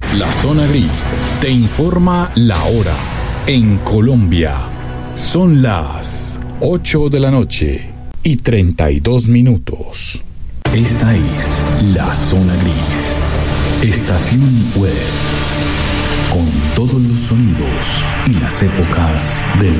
La Zona Gris te informa la hora. En Colombia son las 8 de la noche y 32 minutos. Esta es La Zona Gris, estación web, con todos los sonidos y las épocas del